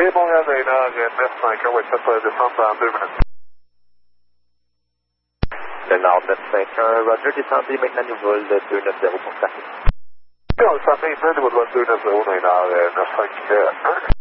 Oui, Montréal, Niner, 9-5, oui, ça peut descendre dans 2 minutes. Le Nord 951, Roger, descendez maintenant au vol 290 pour ça. Oui, on s'en met maintenant au vol 290, Niner, 9-5.